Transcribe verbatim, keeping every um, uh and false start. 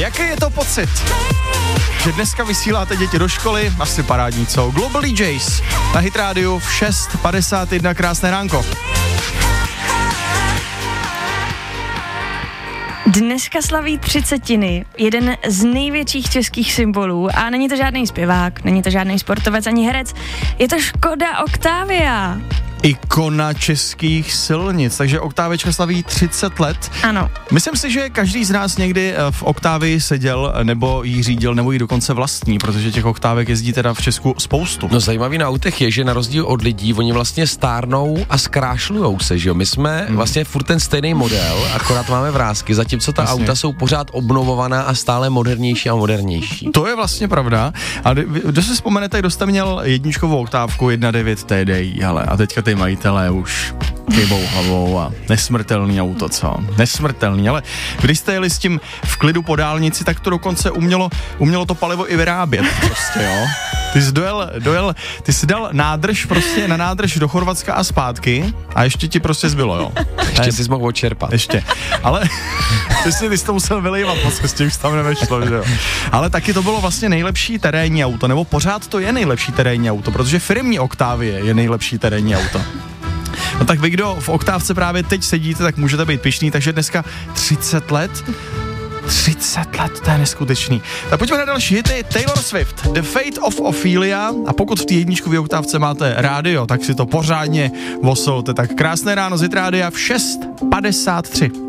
Jaký je to pocit? Že dneska vysíláte děti do školy? Asi parádní, co? Global D Js na Hit Radio v šest padesát jedna, krásné ránko. Dneska slaví třicetiny, jeden z největších českých symbolů a není to žádný zpěvák, není to žádný sportovec ani herec, je to Škoda Octavia. Ikona českých silnic, takže Octaviačka slaví třicet let. Ano. Myslím si, že každý z nás někdy v Octavii seděl, nebo jí řídil, nebo jí dokonce vlastní, protože těch Octávek jezdí teda v Česku spoustu. No zajímavý na autech je, že na rozdíl od lidí, oni vlastně stárnou a zkrášlujou se, že jo? My jsme hmm. vlastně furt ten stejný model, akorát máme vrásky, zatímco ta vlastně. Auta jsou pořád obnovovaná a stále modernější a modernější. To je vlastně pravda. A kdo si vzpomenete, kdo jste měl jedničkovou oktávku jedna devět T D I, hele, a teďka ty majitelé už kybou hlavou a nesmrtelný auto, co? Nesmrtelný, ale když jste jeli s tím v klidu po dálnici, tak to dokonce umělo, umělo to palivo i vyrábět, prostě, jo? Ty jsi dojel, dojel, ty jsi dal nádrž prostě na nádrž do Chorvatska a zpátky a ještě ti prostě zbylo, jo? Ještě jsi mohl odčerpat. Ještě, ale ty jsi, ty jsi to musel vylejvat po cestě, už tam nevešlo, že jo? Ale taky to bylo vlastně nejlepší terénní auto, nebo pořád to je nejlepší terénní auto, protože firmní Octavie je nejlepší terénní auto. No tak vy, kdo v Oktávce právě teď sedíte, tak můžete být pyšný, takže dneska třicet let. třicet let, to je neskutečný. Tak pojďme na další hity. Taylor Swift, The Fate of Ophelia. A pokud v té jedničkové oktávce máte rádio, tak si to pořádně vosolte. Tak krásné ráno z Hit Rádia v šest padesát tři.